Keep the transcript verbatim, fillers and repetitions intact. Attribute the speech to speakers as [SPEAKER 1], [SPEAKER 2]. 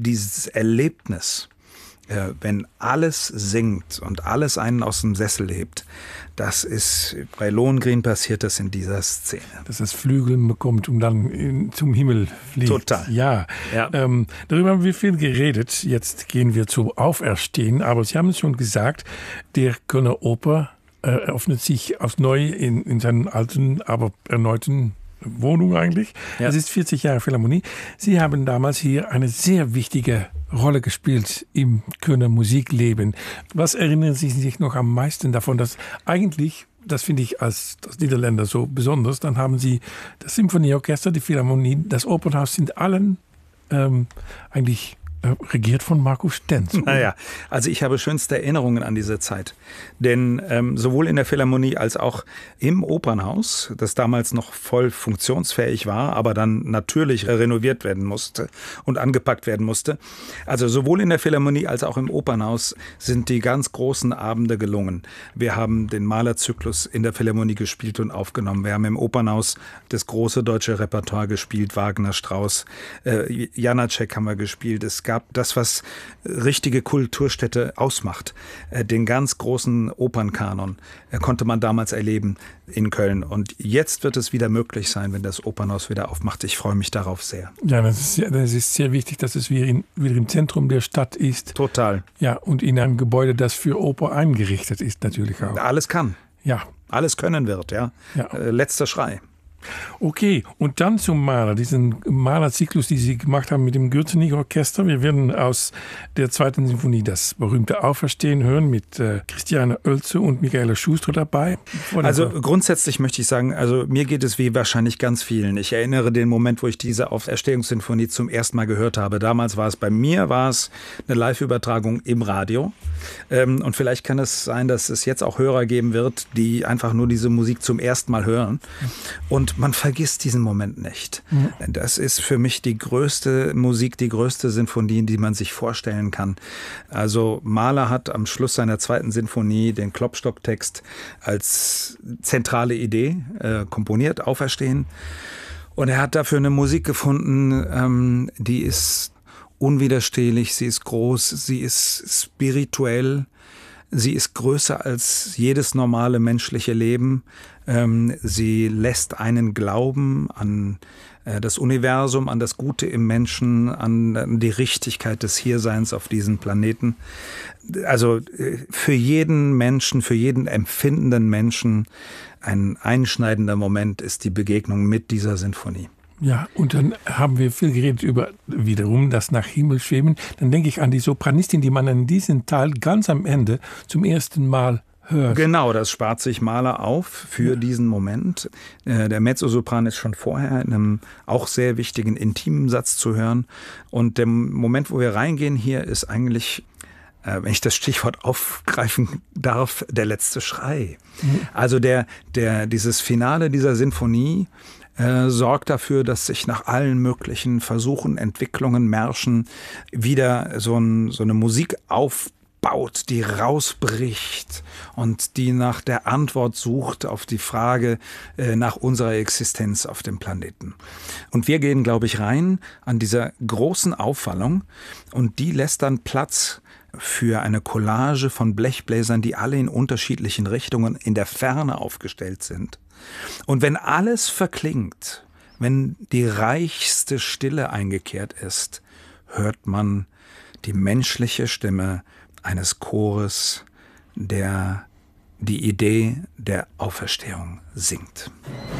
[SPEAKER 1] dieses Erlebnis, äh, wenn alles singt und alles einen aus dem Sessel hebt, das ist, bei Lohengrin passiert das in dieser Szene.
[SPEAKER 2] Dass das Flügel bekommt und dann in, zum Himmel fliegt.
[SPEAKER 1] Total.
[SPEAKER 2] Ja, ja. Ähm, darüber haben wir viel geredet. Jetzt gehen wir zum Auferstehen. Aber Sie haben es schon gesagt, der Kölner Oper äh, öffnet sich aufs Neue in, in seinen alten, aber erneuten Wohnung eigentlich. Es ja. ist vierzig Jahre Philharmonie. Sie haben damals hier eine sehr wichtige Rolle gespielt im Kölner Musikleben. Was erinnern Sie sich noch am meisten davon, dass eigentlich, das finde ich als, als Niederländer so besonders, dann haben Sie das Symphonieorchester, die Philharmonie, das Opernhaus sind allen ähm, eigentlich äh, regiert von Markus Stenz.
[SPEAKER 1] Naja, also ich habe schönste Erinnerungen an diese Zeit. Denn ähm, sowohl in der Philharmonie als auch im Opernhaus, das damals noch voll funktionsfähig war, aber dann natürlich renoviert werden musste und angepackt werden musste. Also sowohl in der Philharmonie als auch im Opernhaus sind die ganz großen Abende gelungen. Wir haben den Mahler-Zyklus in der Philharmonie gespielt und aufgenommen. Wir haben im Opernhaus das große deutsche Repertoire gespielt, Wagner, Strauss, äh, Janacek haben wir gespielt. Es gab das, was richtige Kulturstätte ausmacht. Äh, den ganz großen Opernkanon äh, konnte man damals erleben in Köln. Und jetzt wird es wieder möglich sein, wenn das Opernhaus wieder aufmacht. Ich freue mich darauf sehr.
[SPEAKER 2] Ja, das ist, sehr, das ist sehr wichtig, dass es wieder, in, wieder im Zentrum der Stadt ist.
[SPEAKER 1] Total.
[SPEAKER 2] Ja, und in einem Gebäude, das für Oper eingerichtet ist natürlich auch.
[SPEAKER 1] Alles kann.
[SPEAKER 2] Ja.
[SPEAKER 1] Alles können wird, ja. ja. Äh, letzter Schrei.
[SPEAKER 2] Okay, und dann zum Mahler, diesen Mahler-Zyklus, den Sie gemacht haben mit dem Gürzenich-Orchester. Wir werden aus der zweiten Sinfonie das berühmte Auferstehen hören mit äh, Christiane Oelze und Michaela Schuster dabei.
[SPEAKER 1] Also grundsätzlich möchte ich sagen, also mir geht es wie wahrscheinlich ganz vielen. Ich erinnere den Moment, wo ich diese Auferstehungssinfonie zum ersten Mal gehört habe. Damals war es bei mir, war es eine Live-Übertragung im Radio. Ähm, und vielleicht kann es sein, dass es jetzt auch Hörer geben wird, die einfach nur diese Musik zum ersten Mal hören. Und man vergisst diesen Moment nicht. Mhm. Das ist für mich die größte Musik, die größte Sinfonie, die man sich vorstellen kann. Also Mahler hat am Schluss seiner zweiten Sinfonie den Klopstock-Text als zentrale Idee äh, komponiert, Auferstehen. Und er hat dafür eine Musik gefunden, ähm, die ist unwiderstehlich, sie ist groß, sie ist spirituell. Sie ist größer als jedes normale menschliche Leben. Ähm, sie lässt einen glauben an äh, das Universum, an das Gute im Menschen, an, an die Richtigkeit des Hierseins auf diesem Planeten. Also äh, für jeden Menschen, für jeden empfindenden Menschen ein einschneidender Moment ist die Begegnung mit dieser Sinfonie.
[SPEAKER 2] Ja, und dann haben wir viel geredet über wiederum das nach Himmel schweben. Dann denke ich an die Sopranistin, die man in diesem Teil ganz am Ende zum ersten Mal hört.
[SPEAKER 1] Genau, das spart sich Mahler auf für ja. diesen Moment. Der Mezzosopran ist schon vorher in einem auch sehr wichtigen intimen Satz zu hören. Und der Moment, wo wir reingehen hier, ist eigentlich, wenn ich das Stichwort aufgreifen darf, der letzte Schrei. Mhm. Also der, der, dieses Finale dieser Sinfonie Äh, sorgt dafür, dass sich nach allen möglichen Versuchen, Entwicklungen, Märschen wieder so, ein, so eine Musik aufbaut, die rausbricht und die nach der Antwort sucht auf die Frage äh, nach unserer Existenz auf dem Planeten. Und wir gehen, glaube ich, rein an dieser großen Aufwallung und die lässt dann Platz für eine Collage von Blechbläsern, die alle in unterschiedlichen Richtungen in der Ferne aufgestellt sind. Und wenn alles verklingt, wenn die reichste Stille eingekehrt ist, hört man die menschliche Stimme eines Chores, der die Idee der Auferstehung singt.